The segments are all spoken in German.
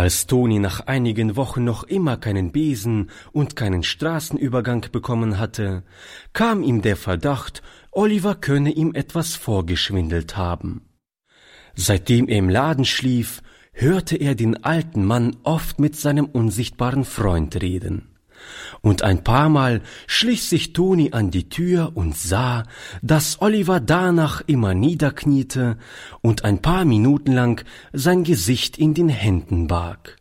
Als Toni nach einigen Wochen noch immer keinen Besen und keinen Straßenübergang bekommen hatte, kam ihm der Verdacht, Oliver könne ihm etwas vorgeschwindelt haben. Seitdem er im Laden schlief, hörte er den alten Mann oft mit seinem unsichtbaren Freund reden. Und ein paar Mal schlich sich Toni an die Tür und sah, dass Oliver danach immer niederkniete und ein paar Minuten lang sein Gesicht in den Händen barg.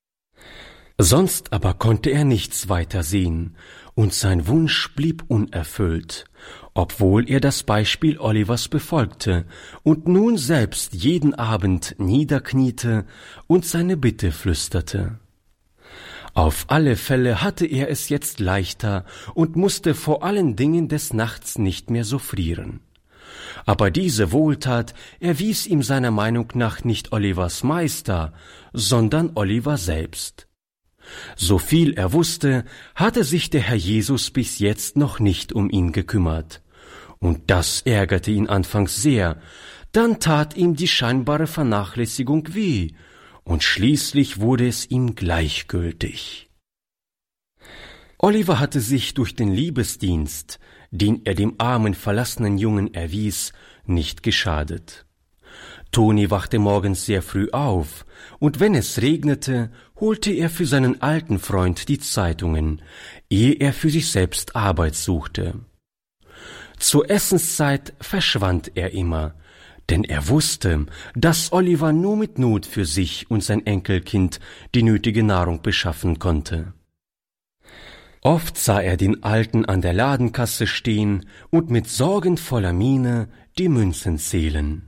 Sonst aber konnte er nichts weiter sehen, und sein Wunsch blieb unerfüllt, obwohl er das Beispiel Olivers befolgte und nun selbst jeden Abend niederkniete und seine Bitte flüsterte. Auf alle Fälle hatte er es jetzt leichter und musste vor allen Dingen des Nachts nicht mehr so frieren. Aber diese Wohltat erwies ihm seiner Meinung nach nicht Olivers Meister, sondern Oliver selbst. So viel er wusste, hatte sich der Herr Jesus bis jetzt noch nicht um ihn gekümmert. Und das ärgerte ihn anfangs sehr, dann tat ihm die scheinbare Vernachlässigung weh, und schließlich wurde es ihm gleichgültig. Oliver hatte sich durch den Liebesdienst, den er dem armen, verlassenen Jungen erwies, nicht geschadet. Toni wachte morgens sehr früh auf, und wenn es regnete, holte er für seinen alten Freund die Zeitungen, ehe er für sich selbst Arbeit suchte. Zur Essenszeit verschwand er immer, denn er wusste, dass Oliver nur mit Not für sich und sein Enkelkind die nötige Nahrung beschaffen konnte. Oft sah er den Alten an der Ladenkasse stehen und mit sorgenvoller Miene die Münzen zählen.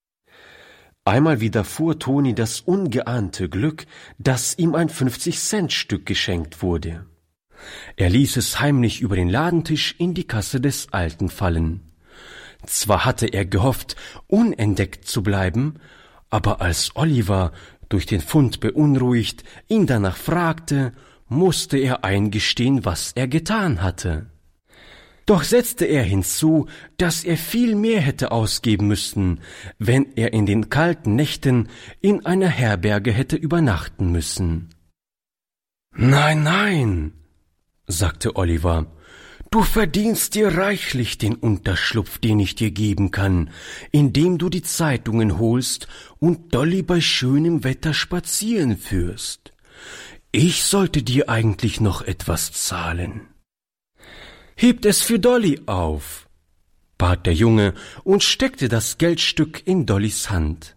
Einmal widerfuhr Toni das ungeahnte Glück, dass ihm ein 50-Cent-Stück geschenkt wurde. Er ließ es heimlich über den Ladentisch in die Kasse des Alten fallen. Zwar hatte er gehofft, unentdeckt zu bleiben, aber als Oliver, durch den Fund beunruhigt, ihn danach fragte, musste er eingestehen, was er getan hatte. Doch setzte er hinzu, dass er viel mehr hätte ausgeben müssen, wenn er in den kalten Nächten in einer Herberge hätte übernachten müssen. »Nein, nein«, sagte Oliver, »du verdienst dir reichlich den Unterschlupf, den ich dir geben kann, indem du die Zeitungen holst und Dolly bei schönem Wetter spazieren führst. Ich sollte dir eigentlich noch etwas zahlen.« »Hebt es für Dolly auf«, bat der Junge und steckte das Geldstück in Dollys Hand.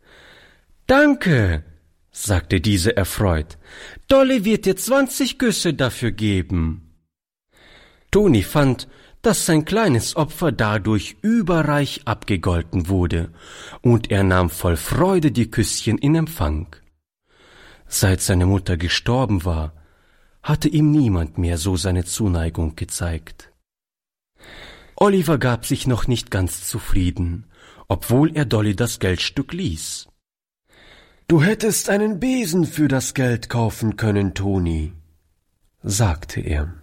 »Danke«, sagte diese erfreut, »Dolly wird dir 20 Küsse dafür geben.« Toni fand, dass sein kleines Opfer dadurch überreich abgegolten wurde, und er nahm voll Freude die Küsschen in Empfang. Seit seine Mutter gestorben war, hatte ihm niemand mehr so seine Zuneigung gezeigt. Oliver gab sich noch nicht ganz zufrieden, obwohl er Dolly das Geldstück ließ. »Du hättest einen Besen für das Geld kaufen können, Toni«, sagte er.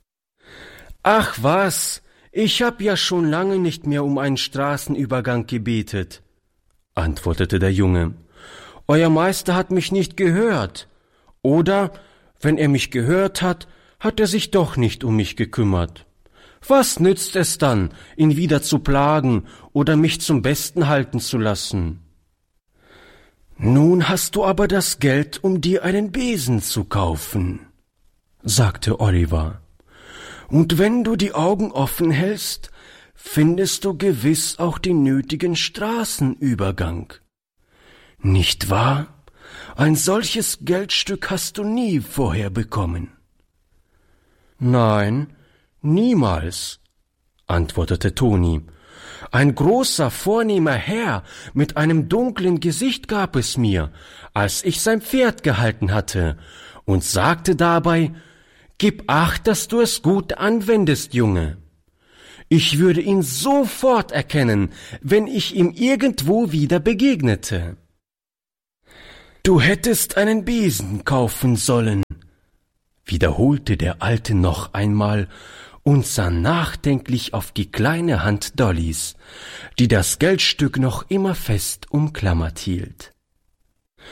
»Ach was, ich hab ja schon lange nicht mehr um einen Straßenübergang gebetet«, antwortete der Junge. »Euer Meister hat mich nicht gehört. Oder, wenn er mich gehört hat, hat er sich doch nicht um mich gekümmert. Was nützt es dann, ihn wieder zu plagen oder mich zum Besten halten zu lassen?« »Nun hast du aber das Geld, um dir einen Besen zu kaufen«, sagte Oliver. »Und wenn du die Augen offen hältst, findest du gewiss auch den nötigen Straßenübergang. Nicht wahr? Ein solches Geldstück hast du nie vorher bekommen.« »Nein, niemals«, antwortete Toni. »Ein großer, vornehmer Herr mit einem dunklen Gesicht gab es mir, als ich sein Pferd gehalten hatte, und sagte dabei, »Gib Acht, dass du es gut anwendest, Junge.« Ich würde ihn sofort erkennen, wenn ich ihm irgendwo wieder begegnete.« »Du hättest einen Besen kaufen sollen«, wiederholte der Alte noch einmal und sah nachdenklich auf die kleine Hand Dollys, die das Geldstück noch immer fest umklammert hielt.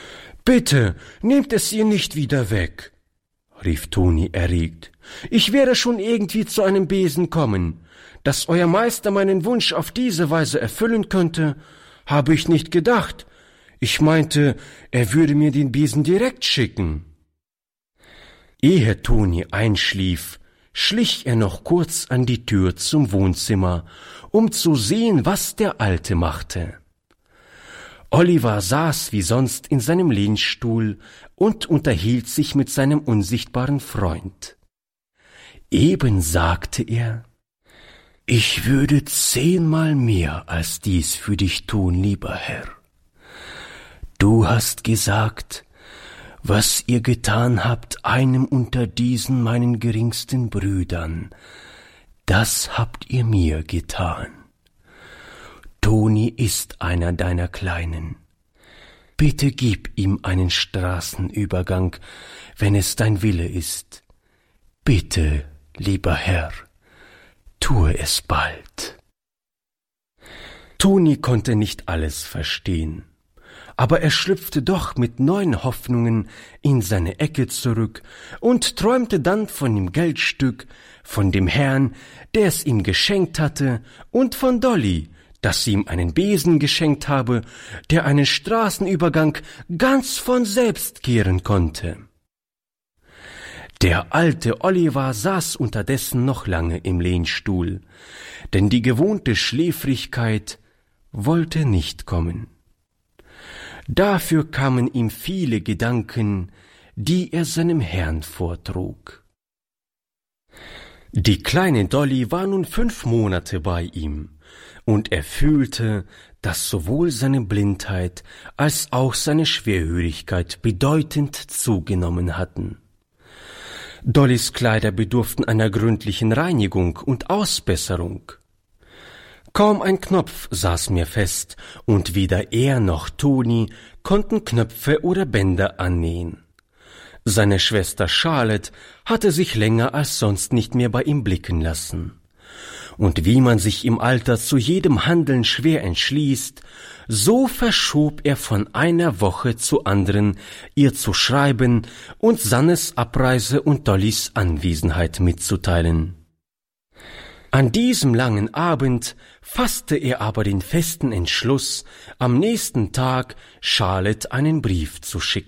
»Bitte, nehmt es ihr nicht wieder weg«, rief Toni erregt. »Ich werde schon irgendwie zu einem Besen kommen. Dass euer Meister meinen Wunsch auf diese Weise erfüllen könnte, habe ich nicht gedacht. Ich meinte, er würde mir den Besen direkt schicken.« Ehe Toni einschlief, schlich er noch kurz an die Tür zum Wohnzimmer, um zu sehen, was der Alte machte. Oliver saß wie sonst in seinem Lehnstuhl und unterhielt sich mit seinem unsichtbaren Freund. Eben sagte er: »Ich würde 10-mal mehr als dies für dich tun, lieber Herr. Du hast gesagt, was ihr getan habt einem unter diesen meinen geringsten Brüdern, das habt ihr mir getan. Toni ist einer deiner Kleinen. Bitte gib ihm einen Straßenübergang, wenn es dein Wille ist. Bitte, lieber Herr, tue es bald.« Toni konnte nicht alles verstehen, aber er schlüpfte doch mit neuen Hoffnungen in seine Ecke zurück und träumte dann von dem Geldstück, von dem Herrn, der es ihm geschenkt hatte, und von Dolly, dass sie ihm einen Besen geschenkt habe, der einen Straßenübergang ganz von selbst kehren konnte. Der alte Oliver saß unterdessen noch lange im Lehnstuhl, denn die gewohnte Schläfrigkeit wollte nicht kommen. Dafür kamen ihm viele Gedanken, die er seinem Herrn vortrug. Die kleine Dolly war nun 5 Monate bei ihm, und er fühlte, dass sowohl seine Blindheit als auch seine Schwerhörigkeit bedeutend zugenommen hatten. Dollys Kleider bedurften einer gründlichen Reinigung und Ausbesserung. Kaum ein Knopf saß mehr fest, und weder er noch Toni konnten Knöpfe oder Bänder annähen. Seine Schwester Charlotte hatte sich länger als sonst nicht mehr bei ihm blicken lassen. Und wie man sich im Alter zu jedem Handeln schwer entschließt, so verschob er von einer Woche zur anderen, ihr zu schreiben und Sannes Abreise und Dollys Anwesenheit mitzuteilen. An diesem langen Abend fasste er aber den festen Entschluss, am nächsten Tag Charlotte einen Brief zu schicken.